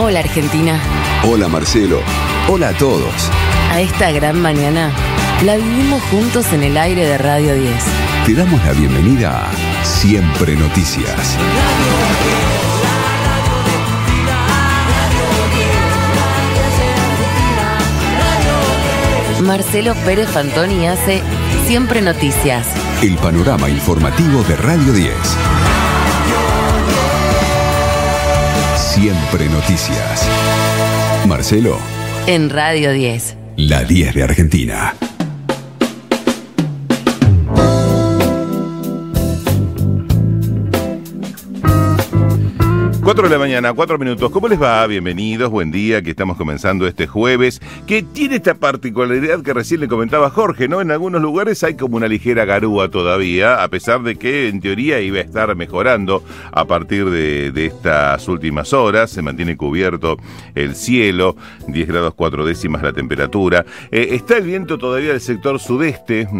Hola Argentina. Hola Marcelo. Hola a todos. A esta gran mañana la vivimos juntos en el aire de Radio 10. Te damos la bienvenida a Siempre Noticias. Marcelo Pérez Fantoni hace Siempre Noticias. El panorama informativo de Radio 10. Siempre Noticias. Marcelo. En Radio 10. La 10 de Argentina. 4 de la mañana, 4 minutos. ¿Cómo les va? Bienvenidos, buen día, que estamos comenzando este jueves, que tiene esta particularidad que recién le comentaba Jorge, ¿no? En algunos lugares hay como una ligera garúa todavía, a pesar de que en teoría iba a estar mejorando a partir de estas últimas horas. Se mantiene cubierto el cielo, 10 grados 4 décimas la temperatura. Está el viento todavía del sector sudeste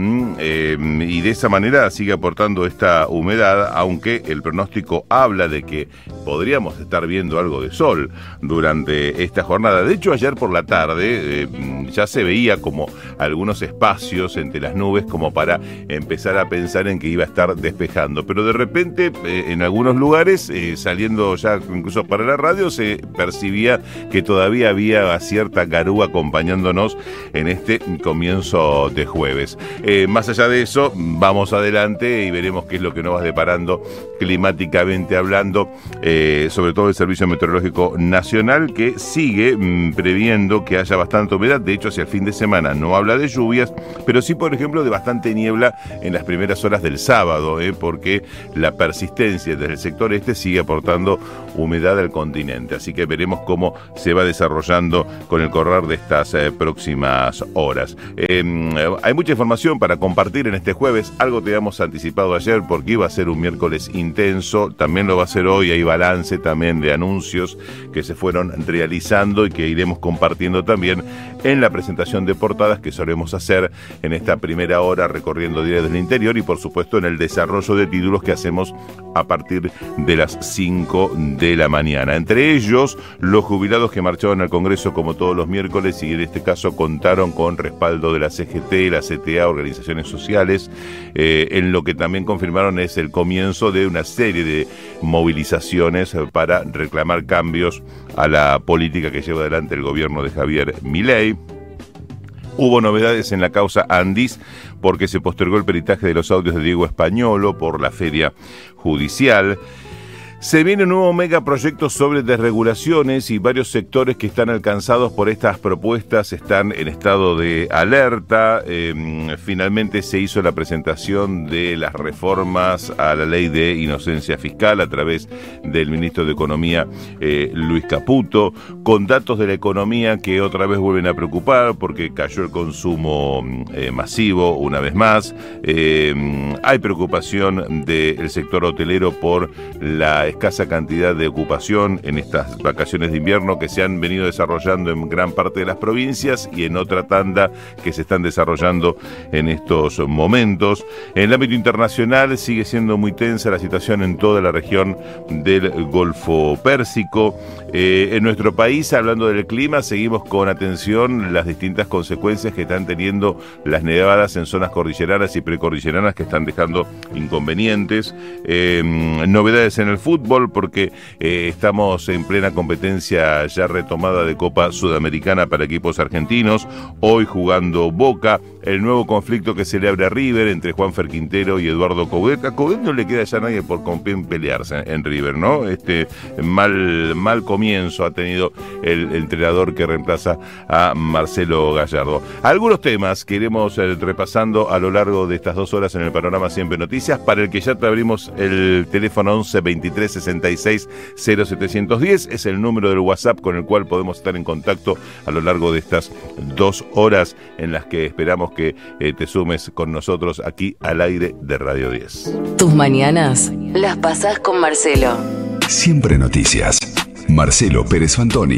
y de esa manera sigue aportando esta humedad, aunque el pronóstico habla de que podríamos estar viendo algo de sol durante esta jornada. De hecho, ayer por la tarde ya se veía como algunos espacios entre las nubes como para empezar a pensar en que iba a estar despejando. Pero de repente, en algunos lugares, saliendo ya incluso para la radio, se percibía que todavía había cierta garúa acompañándonos en este comienzo de jueves. Más allá de eso, vamos adelante y veremos qué es lo que nos va deparando climáticamente hablando, sobre todo el Servicio Meteorológico Nacional, que sigue previendo que haya bastante humedad. De hecho, hacia el fin de semana no habla de lluvias, pero sí, por ejemplo, de bastante niebla en las primeras horas del sábado, porque la persistencia desde el sector este sigue aportando humedad al continente. Así que veremos cómo se va desarrollando con el correr de estas próximas horas. Hay mucha información para compartir en este jueves. Algo te habíamos anticipado ayer porque iba a ser un miércoles intenso. También lo va a ser hoy. Hay balance también de anuncios que se fueron realizando y que iremos compartiendo también en la presentación de portadas que solemos hacer en esta primera hora recorriendo días del interior y por supuesto en el desarrollo de títulos que hacemos a partir de las 5 de la mañana. Entre ellos, los jubilados que marcharon al Congreso como todos los miércoles y en este caso contaron con respaldo de la CGT, la CTA, organizaciones sociales, en lo que también confirmaron es el comienzo de una serie de movilizaciones para reclamar cambios a la política que lleva adelante el gobierno de Javier Milei. Hubo novedades en la causa Andis porque se postergó el peritaje de los audios de Diego Españolo por la feria judicial. Se viene un nuevo megaproyecto sobre desregulaciones y varios sectores que están alcanzados por estas propuestas están en estado de alerta. Finalmente se hizo la presentación de las reformas a la ley de inocencia fiscal a través del ministro de Economía, Luis Caputo, con datos de la economía que otra vez vuelven a preocupar porque cayó el consumo masivo una vez más. Hay preocupación del sector hotelero por la escasa cantidad de ocupación en estas vacaciones de invierno que se han venido desarrollando en gran parte de las provincias y en otra tanda que se están desarrollando en estos momentos. En el ámbito internacional sigue siendo muy tensa la situación en toda la región del Golfo Pérsico. En nuestro país, hablando del clima, seguimos con atención las distintas consecuencias que están teniendo las nevadas en zonas cordilleranas y precordilleranas que están dejando inconvenientes. Novedades en el fútbol porque estamos en plena competencia ya retomada de Copa Sudamericana para equipos argentinos. Hoy jugando Boca, el nuevo conflicto que se le abre a River entre Juanfer Quintero y Eduardo Coudet. A Coudet no le queda ya nadie por con quién pelearse en River, ¿no? Mal comienzo ha tenido el entrenador que reemplaza a Marcelo Gallardo. Algunos temas que iremos repasando a lo largo de estas 2 horas en el panorama Siempre Noticias, para el que ya te abrimos el teléfono 11 23 66 0710, es el número del WhatsApp con el cual podemos estar en contacto a lo largo de estas 2 horas en las que esperamos que te sumes con nosotros aquí al aire de Radio 10. Tus mañanas las pasás con Marcelo. Siempre Noticias. Marcelo Pérez Fantoni.